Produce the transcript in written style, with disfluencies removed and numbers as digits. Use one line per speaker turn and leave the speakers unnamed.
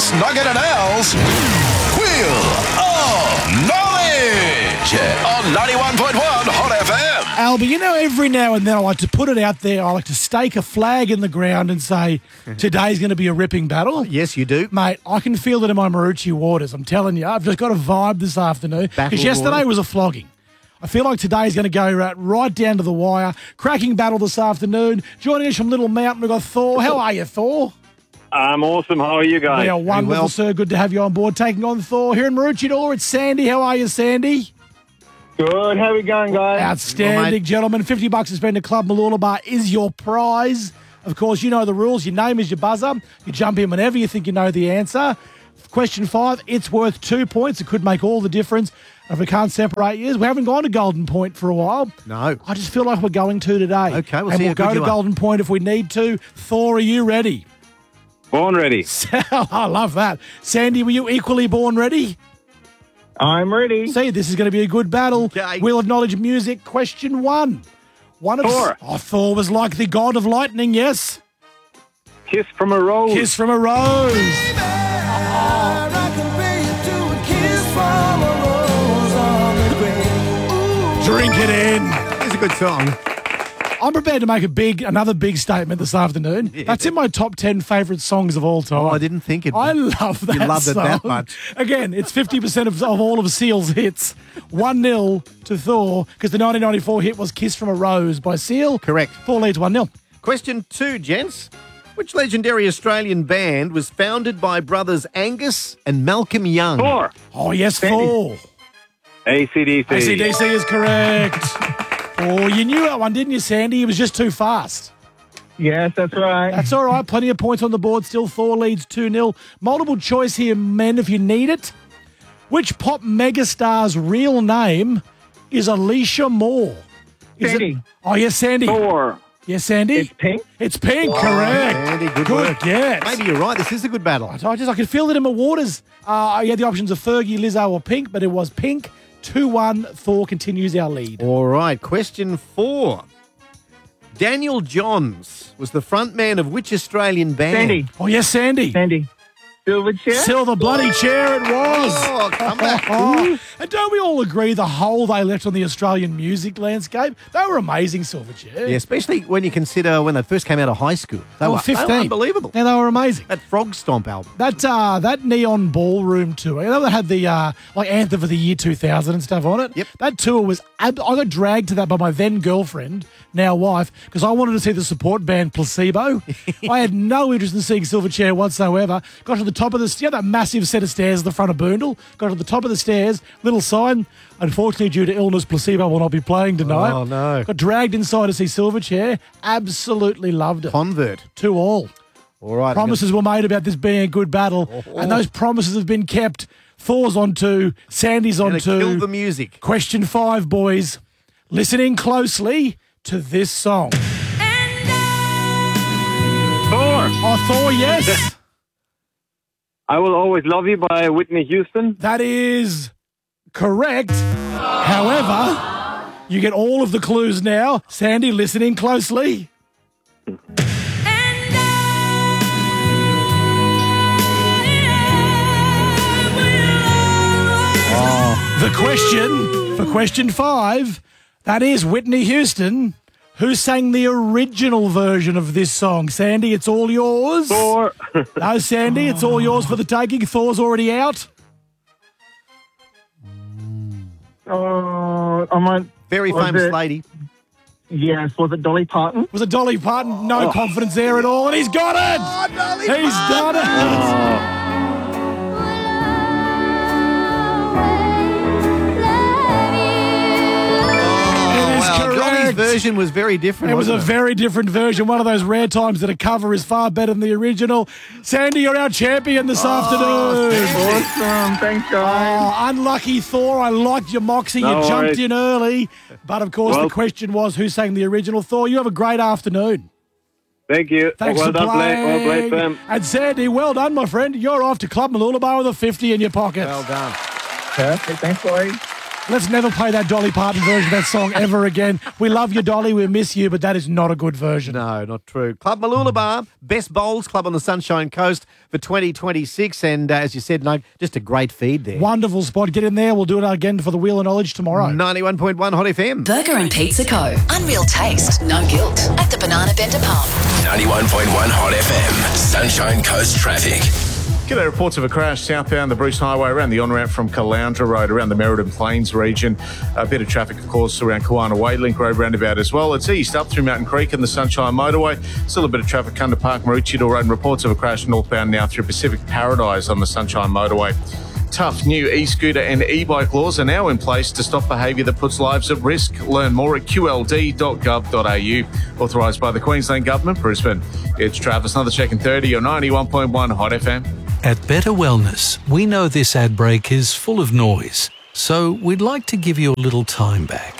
Snugget and Al's Wheel of Knowledge on 91.1 Hot FM.
Albie, you know, every now and then I like to put it out there. I like to stake a flag in the ground and say, today's going to be a ripping battle.
Yes, you do.
Mate, I can feel it in my Marucci waters. I'm telling you, I've just got a vibe this afternoon. Because yesterday was a flogging. I feel like today's going to go right down to the wire. Cracking battle this afternoon. Joining us from Little Mountain, we've got Thor. How are you, Thor?
I'm awesome. How are you guys?
We are wonderful, sir. Good to have you on board. Taking on Thor here in Maroochydore. It's Sandy. How are you, Sandy?
Good. How are we going, guys?
Outstanding, gentlemen. $50 to spend at Club Mooloolaba is your prize. Of course, you know the rules. Your name is your buzzer. You jump in whenever you think you know the answer. Question 5, it's worth 2 points. It could make all the difference. If we can't separate you, we haven't gone to Golden Point for a while.
No.
I just feel like we're going to today.
Okay, we'll
and
see
we'll
how
go
good
to
you are.
Golden Point if we need to. Thor, are you ready?
Born ready.
I love that. Sandy, were you equally born ready?
I'm ready.
See, this is going to be a good battle.
Okay.
Wheel of Knowledge music. Question 1.
Thor.
Thor was like the god of lightning, yes?
Kiss from a rose.
Kiss from a rose. Drink it in.
It's a good song.
I'm prepared to make another big statement this afternoon.
Yeah.
That's in my top 10 favourite songs of all time.
Oh, I didn't think it.
I love that
You loved it
song.
that much.
Again, it's 50% of all of Seal's hits. 1-0 to Thor, because the 1994 hit was Kiss from a Rose by Seal.
Correct.
Thor leads 1-0.
Question 2, gents. Which legendary Australian band was founded by brothers Angus and Malcolm Young?
Thor.
Oh, yes,
Sandy.
Thor.
AC/DC.
AC/DC is correct. Oh, you knew that one, didn't you, Sandy? It was just too fast.
Yes, that's right.
That's all right. Plenty of points on the board still. Thor leads 2-0. Multiple choice here, men, if you need it. Which pop megastar's real name is Alicia Moore? Is
Sandy.
It? Oh, yes, Sandy.
Thor.
Yes, Sandy.
It's Pink.
It's Pink, correct.
Sandy, good work.
Yes.
Maybe you're right. This is a good battle.
I could feel it in my waters. You had the options of Fergie, Lizzo, or Pink, but it was Pink. 2-1. Thor continues our lead.
All right. Question 4. Daniel Johns was the frontman of which Australian band?
Sandy.
Oh, yes, Sandy.
Sandy. Silverchair.
Silver bloody chair it was.
Oh, come back.
And don't we all agree the hole they left on the Australian music landscape? They were amazing, Silverchair.
Yeah, especially when you consider when they first came out of high school. They were
15.
They were unbelievable.
Yeah, they were amazing.
That Frog Stomp album.
That Neon Ballroom tour, you know, that had the like Anthem for the Year 2000 and stuff on it.
Yep.
That tour was. I got dragged to that by my then girlfriend, now wife, because I wanted to see the support band Placebo. I had no interest in seeing Silverchair whatsoever. Got to the top of the that massive set of stairs at the front of Boondall. Got to the top of the stairs, little sign. Unfortunately, due to illness, Placebo will not be playing tonight.
Oh, no.
Got dragged inside to see Silverchair. Absolutely loved it.
Convert.
2-2.
All right.
Promises were made about this being a good battle, and those promises have been kept. Thor's on 2, Sandy's on 2.
Kill the music.
Question 5, boys. Listening closely to this song.
Thor.
Oh, Thor, yes.
I Will Always Love You by Whitney Houston.
That is correct. However, you get all of the clues now. Sandy, listening closely. The question for question 5, that is Whitney Houston, who sang the original version of this song. Sandy, it's all yours.
Thor.
No, Sandy, it's all yours for the taking. Thor's already out.
I might.
Very
Was
famous
it-
lady.
Yes. Was it Dolly Parton?
Was it Dolly Parton? No confidence there at all, and he's got it. He's done it.
Dolly's version was very different.
It was a
wasn't
very different version. One of those rare times that a cover is far better than the original. Sandy, you're our champion this afternoon.
Awesome. Thanks, guys.
Oh, unlucky Thor. I liked your moxie.
No
you jumped
worries.
in early. But, of course,
Well-
the question was who sang the original. Thor, you have a great afternoon.
Thank you.
Thanks
well
for
done,
playing.
Well played, Sam.
And Sandy, well done, my friend. You're off to Club Mooloolaba with a 50 in your pocket.
Well done.
Perfect. Thanks, boys.
Let's never play that Dolly Parton version of that song ever again. We love you, Dolly. We miss you, but that is not a good version.
No, not true. Club Mooloolaba, best bowls club on the Sunshine Coast for 2026. And as you said, no, just a great feed there.
Wonderful spot. Get in there. We'll do it again for the Wheel of Knowledge tomorrow.
91.1 Hot FM.
Burger and Pizza Co. Unreal taste, no guilt. At the Banana Bender Pub.
91.1 Hot FM. Sunshine Coast traffic.
G'day, reports of a crash southbound the Bruce Highway around the on-ramp from Caloundra Road around the Merredin Plains region. A bit of traffic, of course, around Kawana Way, Link Road roundabout as well. It's east up through Mountain Creek and the Sunshine Motorway. Still a bit of traffic under Park Maroochydore Road and reports of a crash northbound now through Pacific Paradise on the Sunshine Motorway. Tough new e-scooter and e-bike laws are now in place to stop behaviour that puts lives at risk. Learn more at qld.gov.au. Authorised by the Queensland Government, Brisbane. It's Travis, another check in 30 on 91.1 Hot FM.
At Better Wellness, we know this ad break is full of noise, so we'd like to give you a little time back.